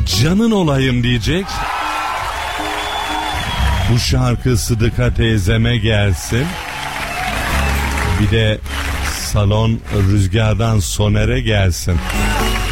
canın olayım diyecek. Bu şarkı Sıdıka teyzeme gelsin. Bir de salon rüzgardan Soner'e gelsin.